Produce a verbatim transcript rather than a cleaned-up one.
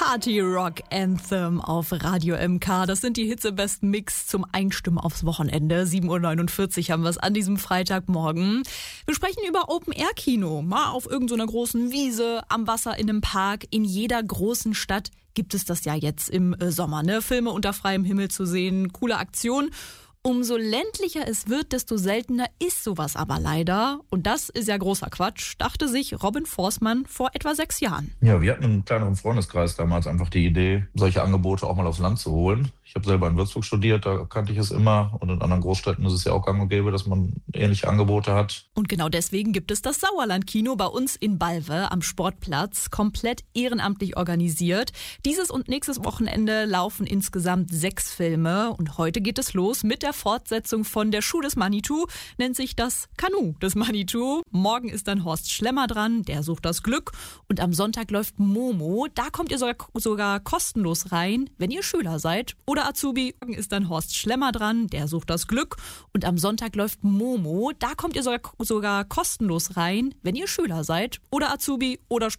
Party Rock Anthem auf Radio M K. Das sind die Hits im besten Mix zum Einstimmen aufs Wochenende. sieben Uhr neunundvierzig haben wir es an diesem Freitagmorgen. Wir sprechen über Open-Air-Kino. Mal auf irgendeiner großen Wiese, am Wasser, in einem Park. In jeder großen Stadt gibt es das ja jetzt im Sommer, ne? Filme unter freiem Himmel zu sehen, coole Aktion. Umso ländlicher es wird, desto seltener ist sowas aber leider. Und das ist ja großer Quatsch, dachte sich Robin Forsmann vor etwa sechs Jahren. Ja, wir hatten einen kleineren Freundeskreis damals einfach die Idee, solche Angebote auch mal aufs Land zu holen. Ich habe selber in Würzburg studiert, da kannte ich es immer. Und in anderen Großstädten ist es ja auch gang und gäbe, dass man ähnliche Angebote hat. Und genau deswegen gibt es das Sauerland-Kino bei uns in Balve am Sportplatz, komplett ehrenamtlich organisiert. Dieses und nächstes Wochenende laufen insgesamt sechs Filme. Und heute geht es los mit der Fortsetzung von Der Schuh des Manitou, nennt sich das Kanu des Manitou. Morgen ist dann Horst Schlemmer dran, der sucht das Glück. Und am Sonntag läuft Momo, da kommt ihr sogar, sogar kostenlos rein, wenn ihr Schüler seid oder Azubi. Morgen ist dann Horst Schlemmer dran, der sucht das Glück. Und am Sonntag läuft Momo, da kommt ihr sogar, sogar kostenlos rein, wenn ihr Schüler seid oder Azubi oder